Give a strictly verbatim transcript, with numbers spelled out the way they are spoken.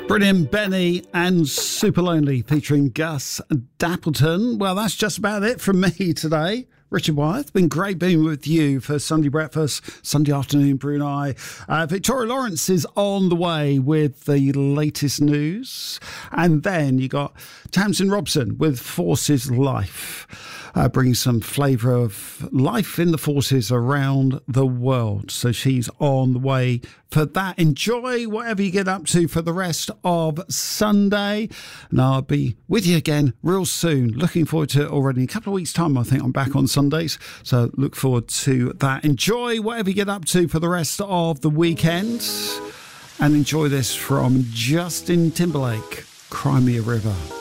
Brilliant Benny and Super Lonely featuring Gus Dappleton. Well, that's just about it from me today. Richard Wyeth, been great being with you for Sunday Breakfast, Sunday Afternoon Brunei. Uh, Victoria Lawrence is on the way with the latest news. And then you got Tamsin Robson with Forces Life, uh, bringing some flavour of life in the forces around the world. So she's on the way for that. Enjoy whatever you get up to for the rest of Sunday. And I'll be with you again real soon. Looking forward to it already. In a couple of weeks' time, I think I'm back on Sundays. So look forward to that. Enjoy whatever you get up to for the rest of the weekend. And enjoy this from Justin Timberlake, Cry Me a River.